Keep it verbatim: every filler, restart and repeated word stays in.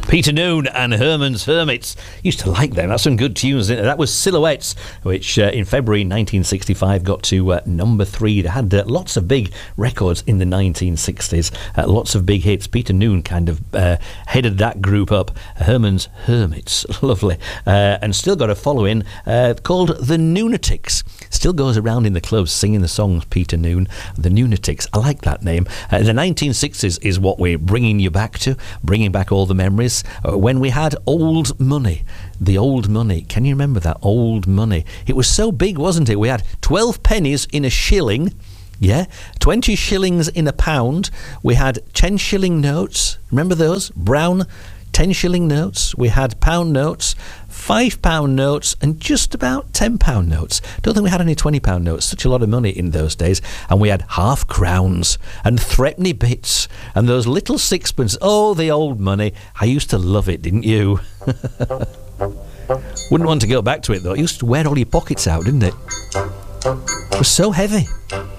Peter Noon and Herman's Hermits. Used to like them. That's some good tunes. That was Silhouettes, which uh, in February nineteen sixty-five got to uh, number three. They had uh, lots of big records in the nineteen sixties. Uh, lots of big hits. Peter Noon kind of uh, headed that group up. Herman's Hermits. Lovely. Uh, and still got a following uh, called The Noonatics. Still goes around in the clubs singing the songs, Peter Noon. The Noonatics. I like that name. Uh, the nineteen sixties is what we're bringing you back to. Bringing back all the memories. Uh, when we had old money. The old money. Can you remember that old money? It was so big, wasn't it? We had twelve pennies in a shilling. Yeah. twenty shillings in a pound. We had ten shilling notes. Remember those? Brown ten shilling notes. We had pound notes, five pound notes, and just about ten pound notes. Don't think we had any twenty pound notes. Such a lot of money in those days. And we had half crowns and threepenny bits and those little sixpence. Oh, the old money. I used to love it, didn't you? Wouldn't want to go back to it, though. It used to wear all your pockets out, didn't it? It was so heavy.